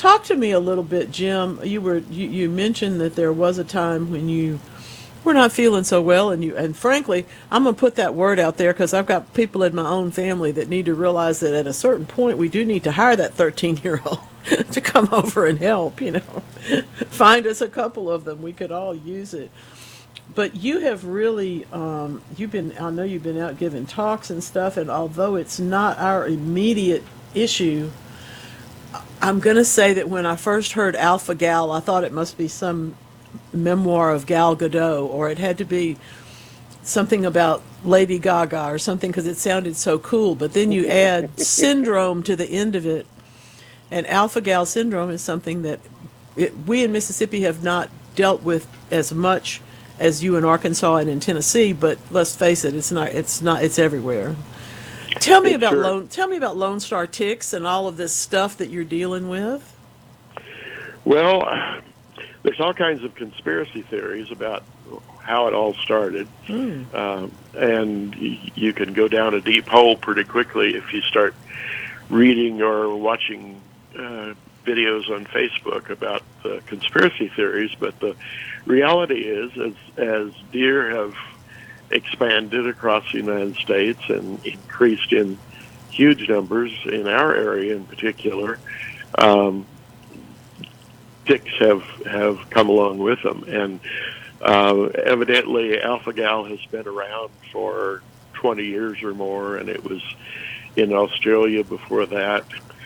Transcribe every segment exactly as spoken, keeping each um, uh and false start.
Talk to me a little bit, Jim. You were you, you mentioned that there was a time when you were not feeling so well, and you and frankly, I'm gonna put that word out there because I've got people in my own family that need to realize that at a certain point we do need to hire that thirteen year old to come over and help. You know, find us a couple of them. We could all use it. But you have really, um, you've been, I know you've been out giving talks and stuff, and although it's not our immediate issue, I'm going to say that when I first heard Alpha Gal, I thought it must be some memoir of Gal Gadot, or it had to be something about Lady Gaga or something because it sounded so cool. But then you add syndrome to the end of it, and Alpha Gal syndrome is something that it, we in Mississippi have not dealt with as much as you in Arkansas and in Tennessee. But let's face it, it's not. It's not. It's everywhere. Tell me It about sure. Lone. Tell me about Lone Star ticks and all of this stuff that you're dealing with. Well, there's all kinds of conspiracy theories about how it all started, Mm. um, and y- you can go down a deep hole pretty quickly if you start reading or watching uh, videos on Facebook about the conspiracy theories. But the reality is, as as deer have expanded across the United States and increased in huge numbers in our area in particular, um, ticks have, have come along with them. And uh, evidently, Alpha Gal has been around for twenty years or more, and it was in Australia before that.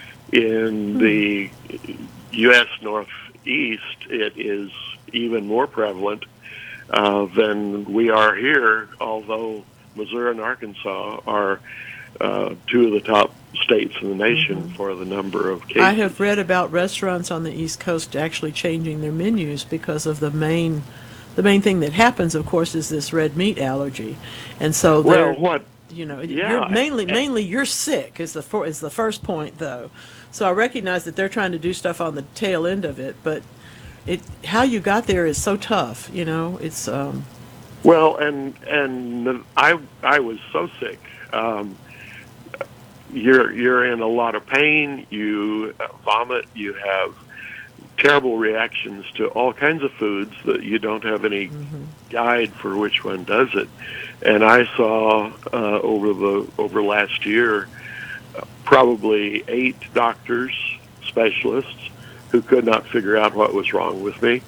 In Hmm. the U S. Northeast, it is even more prevalent uh, than we are here, although Missouri and Arkansas are uh, two of the top states in the nation for the number of I cases. have read about restaurants on the East Coast actually changing their menus because of the main, the main thing that happens, of course, is this red meat allergy, and so Well, they're, what? you know, you're Yeah, mainly mainly you're sick is the for, is the first point though. So I recognize that they're trying to do stuff on the tail end of it, but it how you got there is so tough. You know, it's um, well, and and I I was so sick. Um, you're you're in a lot of pain. You vomit. You have terrible reactions to all kinds of foods that you don't have any guide for which one does it. And I saw uh, over the over last year probably eight doctors, specialists who could not figure out what was wrong with me.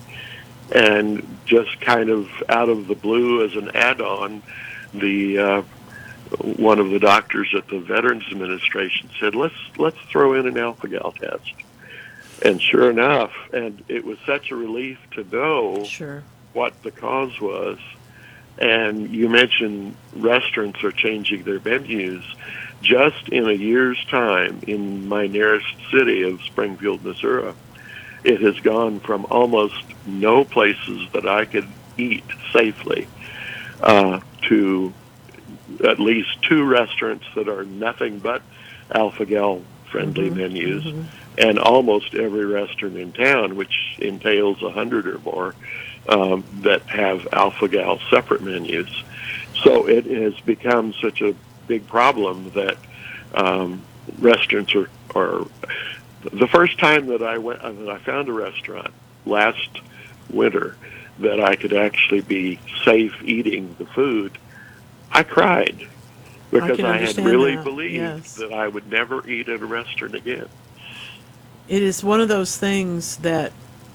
And just kind of out of the blue, as an add-on, the uh, one of the doctors at the Veterans Administration said, "Let's let's throw in an alpha-gal test." And sure enough, and it was such a relief to know sure. what the cause was. And you mentioned restaurants are changing their menus. Just in a year's time, in my nearest city of Springfield, Missouri, it has gone from almost no places that I could eat safely uh, to at least two restaurants that are nothing but alpha-gal friendly menus, and almost every restaurant in town, which entails a hundred or more, um, that have alpha-gal separate menus. So it has become such a big problem that um, restaurants are, are. The first time that I went, uh, that I found a restaurant last winter that I could actually be safe eating the food, I cried I because can I had understand really that. believed Yes. that I would never eat at a restaurant again. It is one of those things that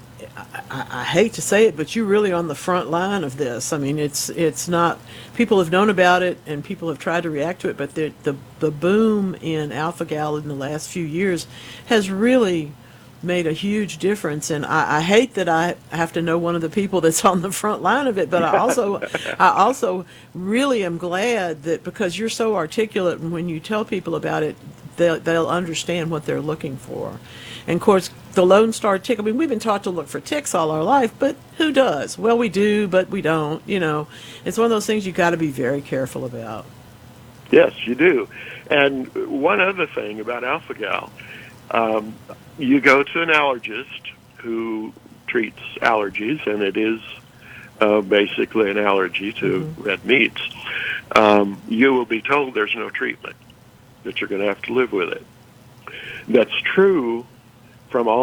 I, I hate to say it, but you're really on the front line of this. I mean, it's it's not people have known about it and people have tried to react to it, but the the, the boom in alpha gal in the last few years has really made a huge difference. And I, I hate that I have to know one of the people that's on the front line of it, but I also I also really am glad that because you're so articulate and when you tell people about it, they'll, they'll understand what they're looking for. And of course, the Lone Star tick, I mean, we've been taught to look for ticks all our life, but who does? Well, we do, but we don't. You know, it's one of those things you got to be very careful about. Yes, you do. And one other thing about alpha-gal, um, you go to an allergist who treats allergies, and it is uh, basically an allergy to Mm-hmm. red meats. Um, you will be told there's no treatment, that you're going to have to live with it. That's true from all